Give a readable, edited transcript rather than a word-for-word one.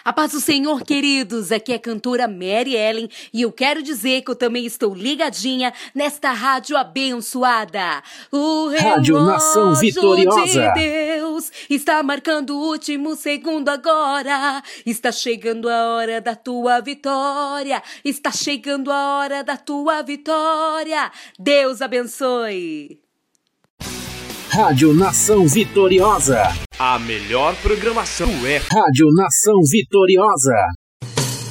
A paz do Senhor, queridos, aqui é a cantora Mary Ellen e eu quero dizer que eu também estou ligadinha nesta rádio abençoada. O Rádio Nação Vitoriosa de Deus está marcando o último segundo agora. Está chegando a hora da tua vitória. Está chegando a hora da tua vitória. Deus abençoe. Rádio Nação Vitoriosa. A melhor programação é Rádio Nação Vitoriosa.